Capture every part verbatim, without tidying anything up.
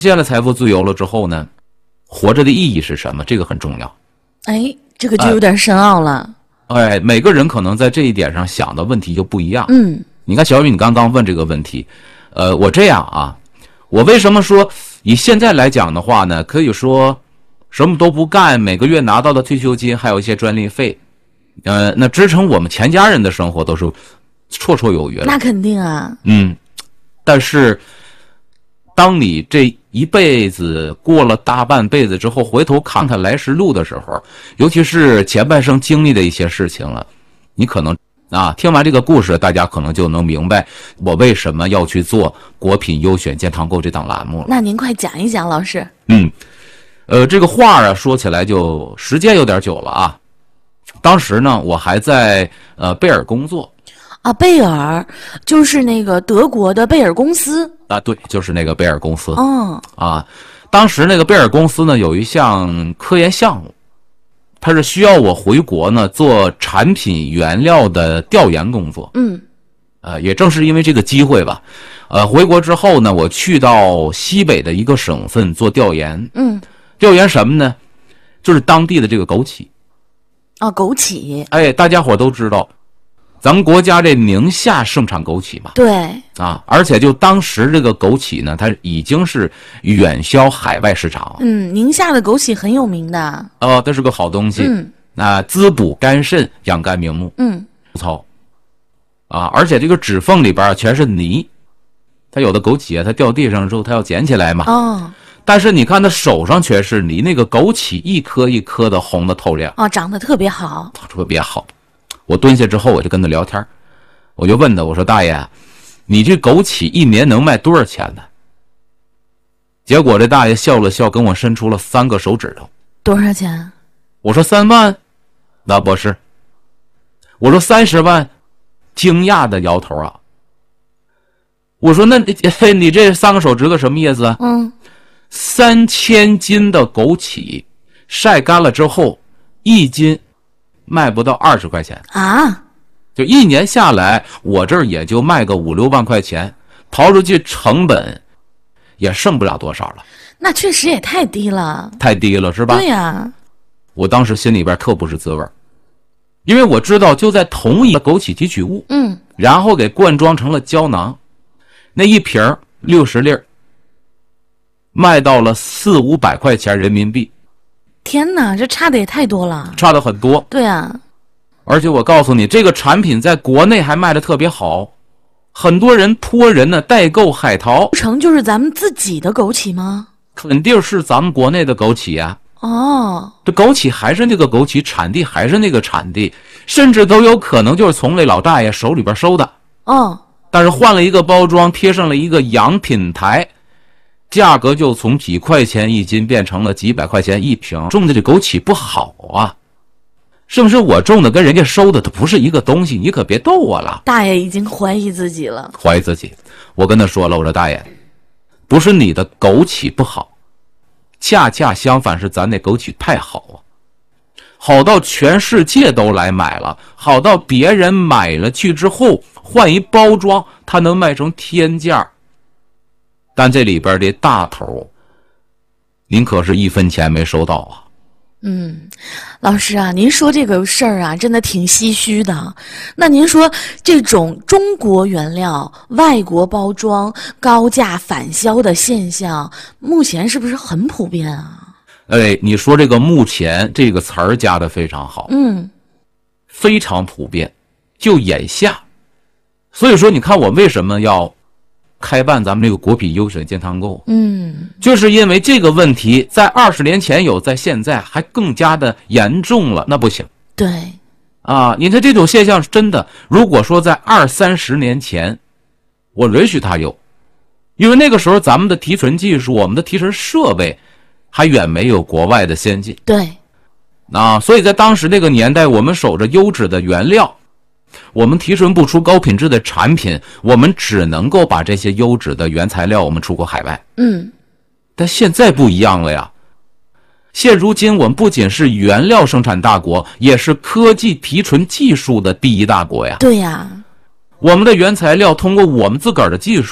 现了财富自由了之后呢，活着的意义是什么？这个很重要。 哎，这个就有点深奥了。 哎，每个人可能在这一点上想的问题就不一样。 嗯， 你看小雨，你刚刚问这个问题，呃，我这样啊，我为什么说以现在来讲的话呢？可以说什么都不干，每个月拿到的退休金还有一些专利费，呃，那支撑我们全家人的生活都是绰绰有余了。 那肯定啊。 嗯，但是当你这一辈子过了大半辈子之后，回头看看来时路的时候，尤其是前半生经历的一些事情了，你可能啊，听完这个故事，大家可能就能明白我为什么要去做国品优选健康购这档栏目了。 那您快讲一讲，老师。 嗯，呃，这个话啊，说起来就时间有点久了啊。当时呢，我还在呃贝尔工作。 啊，贝尔就是那个德国的贝尔公司啊，对，就是那个贝尔公司。 哦， 啊，当时那个贝尔公司呢有一项科研项目，它是需要我回国呢做产品原料的调研工作。 嗯， 呃，也正是因为这个机会吧，呃，回国之后呢，我去到西北的一个省份做调研。 嗯， 调研什么呢？就是当地的这个枸杞。 啊，枸杞。 哎，大家伙都知道。咱们国家这宁夏盛产枸杞嘛， 对啊，而且就当时这个枸杞呢，它已经是远销海外市场。 嗯，宁夏的枸杞很有名的。 哦，这是个好东西。 嗯， 啊，滋补肝肾，养肝明目。 嗯， 不糙啊，而且这个指缝里边全是泥，它有的枸杞啊，它掉地上之后，它要捡起来嘛。 哦， 但是你看它手上全是泥，那个枸杞一颗一颗的红的透亮。 哦，长得特别好， 特别好。我蹲下之后，我就跟他聊天，我就问他，我说大爷，你这枸杞一年能卖多少钱呢？结果这大爷笑了笑，跟我伸出了三个手指头。 多少钱？ 我说三万。那不是。我说三十万。惊讶的摇头啊。我说那你你这三个手指头什么意思？ 嗯， 三千斤的枸杞晒干了之后，一斤卖不到二十块钱啊！ 就一年下来，我这儿也就卖个五六万块钱，刨出去成本也剩不了多少了。 那确实也太低了， 太低了是吧？ 对呀、啊， 我当时心里边特不是滋味，因为我知道就在同一个枸杞提取物， 嗯， 然后给灌装成了胶囊，那一瓶六十粒，卖到了四五百块钱人民币。 天哪，这差的也太多了， 差的很多。 对啊， 而且我告诉你，这个产品在国内还卖的特别好，很多人托人呢代购海淘。 成就是咱们自己的枸杞吗？ 肯定是咱们国内的枸杞呀、 啊。哦， 这枸杞还是那个枸杞，产地还是那个产地，甚至都有可能就是从那老大爷手里边收的。 哦， 但是换了一个包装，贴上了一个洋品牌。价格就从几块钱一斤变成了几百块钱一瓶，种的这枸杞不好啊，是不是？我种的跟人家收的它不是一个东西，你可别逗我了。 大爷已经怀疑自己了， 怀疑自己。我跟他说了，我说大爷，不是你的枸杞不好，恰恰相反是咱那枸杞太好啊，好到全世界都来买了，好到别人买了去之后换一包装，它能卖成天价。但这里边的大头，您可是一分钱没收到啊。 嗯，老师啊，您说这个事儿啊，真的挺唏嘘的。那您说这种中国原料、外国包装、高价返销的现象，目前是不是很普遍啊？ 哎，你说这个目前这个词儿加的非常好， 嗯， 非常普遍，就眼下。所以说，你看我为什么要开办咱们这个国品优选健康购， 嗯， 就是因为这个问题在二十年前有，在现在还更加的严重了，那不行。 对， 啊，你看这种现象真的，如果说在二三十年前，我允许它有，因为那个时候咱们的提纯技术，我们的提纯设备还远没有国外的先进。 对， 啊，所以在当时那个年代，我们守着优质的原料。我们提纯不出高品质的产品，我们只能够把这些优质的原材料我们出口海外。 嗯， 但现在不一样了呀。现如今我们不仅是原料生产大国，也是科技提纯技术的第一大国呀。 对呀， 我们的原材料通过我们自个儿的技术，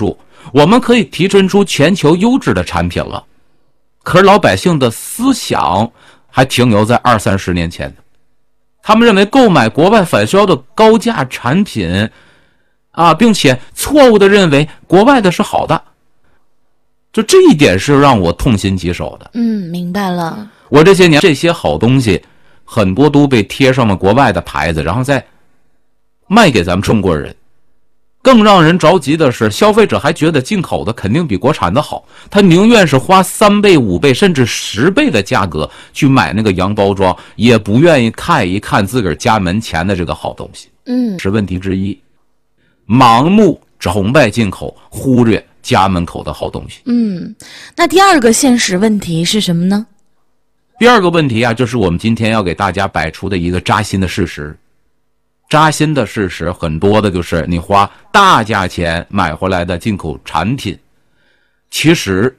我们可以提纯出全球优质的产品了，可是老百姓的思想还停留在二三十年前的。他们认为购买国外返销的高价产品啊，并且错误的认为国外的是好的，就这一点是让我痛心疾首的。 嗯，明白了。 我这些年这些好东西很多都被贴上了国外的牌子，然后再卖给咱们中国人。更让人着急的是，消费者还觉得进口的肯定比国产的好，他宁愿是花三倍、五倍甚至十倍的价格去买那个洋包装，也不愿意看一看自个儿家门前的这个好东西。 嗯， 是问题之一。盲目崇拜进口，忽略家门口的好东西。 嗯，那第二个现实问题是什么呢？ 第二个问题啊，就是我们今天要给大家摆出的一个扎心的事实。扎心的事实很多的就是你花大价钱买回来的进口产品，其实